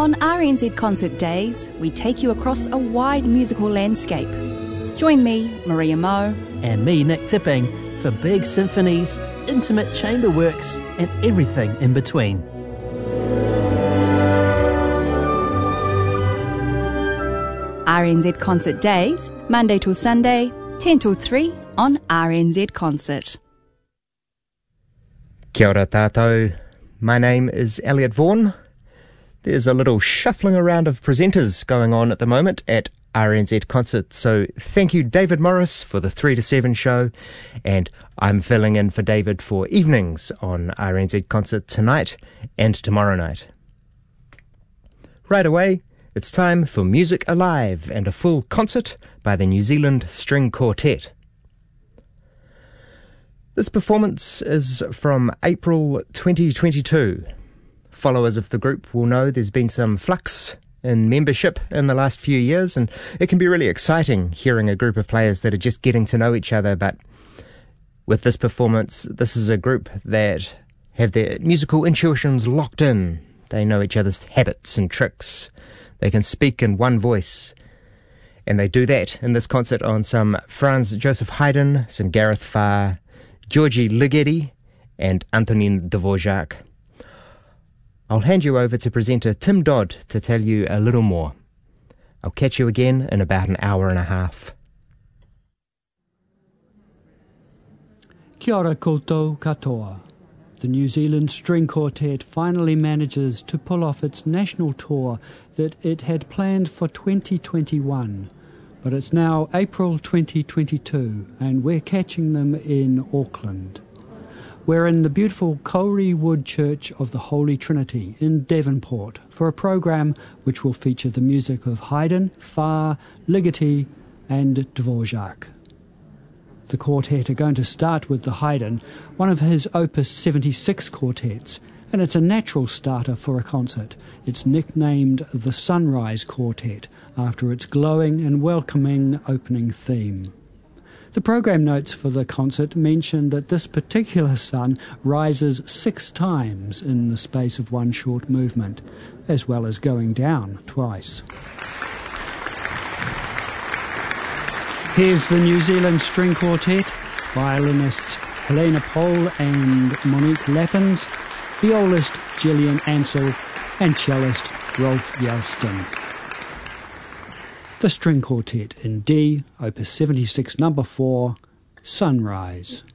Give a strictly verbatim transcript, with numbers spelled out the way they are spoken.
On R N Z Concert Days, we take you across a wide musical landscape. Join me, Maria Moe, and me, Nick Tipping, for big symphonies, intimate chamber works, and everything in between. R N Z Concert Days, Monday till Sunday, ten till three on R N Z Concert. Kia ora tātou. My name is Elliot Vaughan. There's a little shuffling around of presenters going on at the moment at R N Z Concert, so thank you David Morris for the three to seven show, and I'm filling in for David for evenings on R N Z Concert tonight and tomorrow night. Right away, it's time for Music Alive and a full concert by the New Zealand String Quartet. This performance is from April twenty twenty-two. Followers of the group will know there's been some flux in membership in the last few years, and it can be really exciting hearing a group of players that are just getting to know each other. But with this performance, this is a group that have their musical intuitions locked in. They know each other's habits and tricks. They can speak in one voice, and they do that in this concert on some Franz Joseph Haydn, some Gareth Farr, Georgi Ligeti, and Antonin Dvorak. I'll hand you over to presenter Tim Dodd to tell you a little more. I'll catch you again in about an hour and a half. Kia ora koutou katoa. The New Zealand String Quartet finally manages to pull off its national tour that it had planned for twenty twenty-one. But it's now April twenty twenty-two and we're catching them in Auckland. We're in the beautiful Kauri Wood Church of the Holy Trinity in Devonport for a program which will feature the music of Haydn, Farr, Ligeti and Dvorak. The quartet are going to start with the Haydn, one of his Opus seventy-six quartets, and it's a natural starter for a concert. It's nicknamed the Sunrise Quartet after its glowing and welcoming opening theme. The program notes for the concert mention that this particular sun rises six times in the space of one short movement, as well as going down twice. Here's the New Zealand String Quartet, violinists Helena Pohl and Monique Lappins, violist Gillian Ansell, and cellist Rolf Yelston. The String Quartet in D, Opus seventy-six, number four, Sunrise.